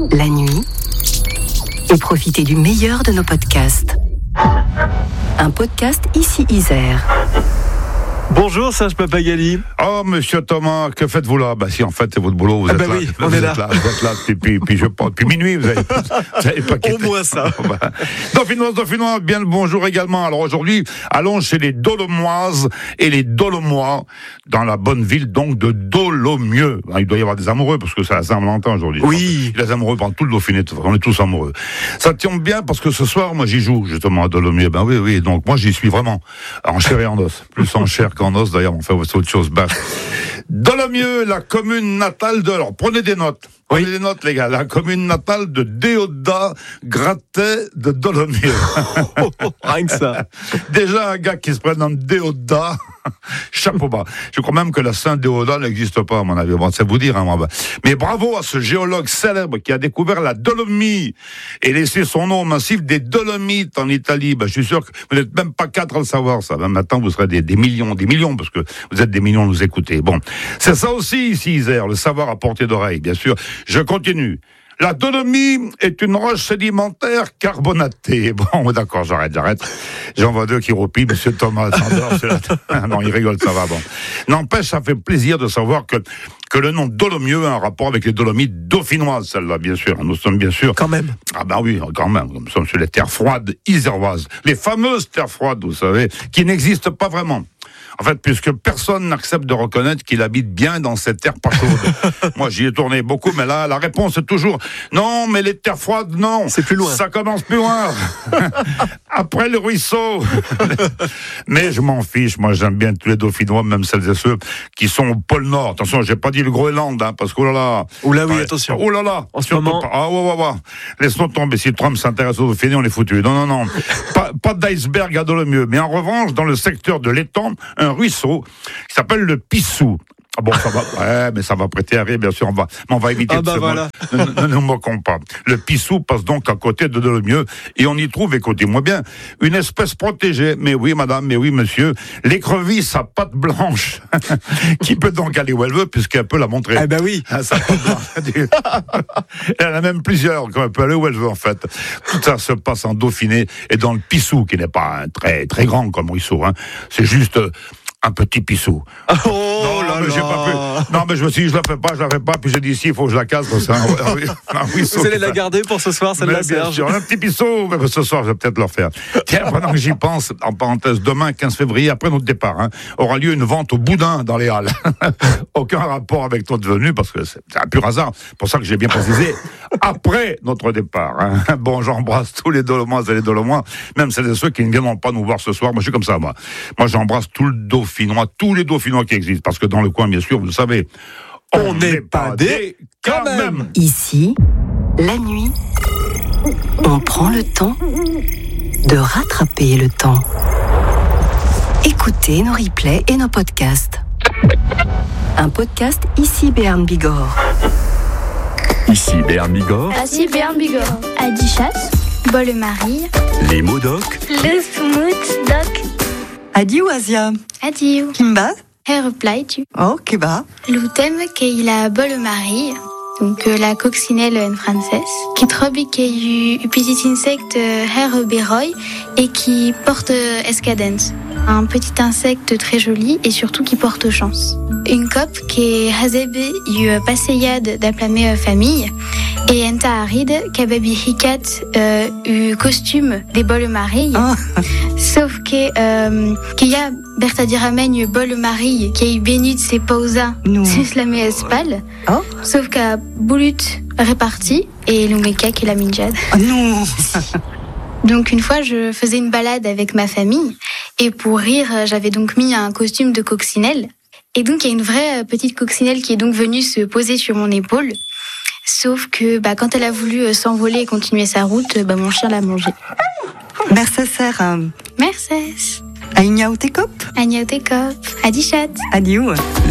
la nuit, et profitez du meilleur de nos podcasts. Un podcast ici Isère. Bonjour Serge Papagali. Oh monsieur Thomas, que faites-vous là? Si en fait c'est votre boulot, vous êtes là. Oui, on est là. Vous êtes là depuis je pense depuis minuit, vous avez pas quitté. Au moins ça. Dauphinois, bien le bonjour également. Alors aujourd'hui, allons chez les Dolomoises et les Dolomois dans la bonne ville donc de Dolomieu. Il doit y avoir des amoureux parce que c'est la Saint-Valentin aujourd'hui. Oui. Les amoureux pendant tout le Dauphiné, on est tous amoureux. Ça tombe bien parce que ce soir, moi j'y joue justement à Dolomieu. Oui, donc moi j'y suis vraiment en chair et en os, plus en chair qu'en os d'ailleurs, on fait autre chose. Dolomieu, la commune natale de... Alors, prenez des notes. Prenez des notes, les gars. La commune natale de Déodat Gratet de Dolomieu. Rien que ça. Déjà, un gars qui se prénomme Déodat, chapeau bas. Je crois même que la Saint-Déodat n'existe pas, à mon avis. Bon, c'est vous dire, hein, moi. Mais bravo à ce géologue célèbre qui a découvert la Dolomie et laissé son nom au massif des Dolomites en Italie. Je suis sûr que vous n'êtes même pas 4 à le savoir, ça. Maintenant, vous serez des millions, parce que vous êtes des millions à nous écouter. Bon. C'est ça aussi, ici, Isère, le savoir à portée d'oreille, bien sûr. Je continue. La Dolomie est une roche sédimentaire carbonatée. Bon, d'accord, j'arrête. J'en vois deux qui roupillent, monsieur Thomas. Non, il rigole, ça va, bon. N'empêche, ça fait plaisir de savoir que le nom Dolomieu a un rapport avec les Dolomites dauphinoises, celle-là, bien sûr. Nous sommes bien sûr... Quand même. Ah oui, quand même. Nous sommes sur les terres froides iséroises. Les fameuses terres froides, vous savez, qui n'existent pas vraiment. En fait, puisque personne n'accepte de reconnaître qu'il habite bien dans cette terre pas chaude. Moi, j'y ai tourné beaucoup, mais là, la réponse est toujours non, mais les terres froides, non. C'est plus loin. Ça commence plus loin. Après le ruisseau. Mais je m'en fiche. Moi, j'aime bien tous les Dauphinois, même celles et ceux qui sont au pôle Nord. Attention, j'ai pas dit le Groenland, parce que oui, attention. En ce moment. Laissons tomber. Si Trump s'intéresse aux Dauphinais, on est foutus. Non. Pas d'iceberg à Dolomieu. Mais en revanche, dans le secteur de l'étang, un ruisseau qui s'appelle le Pissou. Bon, ça va, mais ça va prêter à rire, bien sûr, on va éviter de se voilà. Ne nous moquons pas. Le Pissou passe donc à côté de Dolomieu, et on y trouve, écoutez-moi bien, une espèce protégée, mais oui, madame, mais oui, monsieur, l'écrevisse à pattes blanches, qui peut donc aller où elle veut, puisqu'elle peut la montrer. Oui. Sa patte blanche. Elle en a même plusieurs, elle peut aller où elle veut, en fait. Tout ça se passe en Dauphiné, et dans le Pissou, qui n'est pas très, très grand comme ruisseau, c'est juste... un petit Pissou. J'ai pas pu. Non, mais je me suis dit, je la fais pas, puis j'ai dit, si, il faut que je la casse, ça. Vous allez la garder pour ce soir, celle-là, Serge? Un petit Pissou, mais ce soir, je vais peut-être le refaire. Tiens, pendant que j'y pense, en parenthèse, demain, 15 février, après notre départ, aura lieu une vente au boudin dans les Halles. Aucun rapport avec notre venue, parce que c'est un pur hasard. C'est pour ça que j'ai bien précisé, après notre départ. Bon, j'embrasse tous les Dolomois et les Dolomois, même celles et ceux qui ne viendront pas nous voir ce soir. Moi, je suis comme ça, moi. Moi, j'embrasse tout le Dauphinois, tous les Dauphinois qui existent, parce que dans le coin, bien sûr, vous le savez, on n'est pas des quand même. Ici, la nuit, on prend le temps de rattraper le temps. Écoutez nos replays et nos podcasts. Un podcast ici Béarn Bigorre. Ici Béarn Bigorre. Ici Béarn Bigorre. Adichat, Bolle-Marie. Les mots doc. Le smooth doc. Adieu Asia. Adieu. Kimba. Reply tu. Oh, Keba. L'outem qu'il a Bolle-Marie. Donc la coccinelle en français, qui trobi qu'il y a petit insecte her beroy et qui porte escadence. Un petit insecte très joli et surtout qui porte chance. Une cop qui est hazebe yu passeyade d'aplamé famille et enta aride kababi hikat u costume des Bolle-Marie. Sauf que qu'il y a Bertadiramen Bolle-Marie qui est béni de ses pausa c'est la espal. Sauf qu'à Boulut réparti et l'Oumeka qui est la minjade. Non. Donc une fois, je faisais une balade avec ma famille et pour rire, j'avais donc mis un costume de coccinelle. Et donc il y a une vraie petite coccinelle qui est donc venue se poser sur mon épaule. Sauf que quand elle a voulu s'envoler et continuer sa route, mon chien l'a mangée. Merci, Sarah. Merci. Aïnia ou Tekop? Aïnia ou Tekop. Adichat. Adieu.